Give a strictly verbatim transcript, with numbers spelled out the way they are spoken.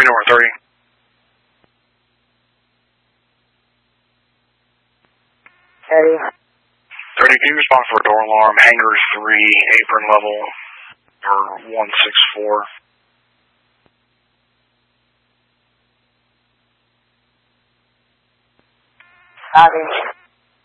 Army North, thirty. Eddie. thirty, can you respond for a door alarm, hangar three, apron level, or one six four? Copy.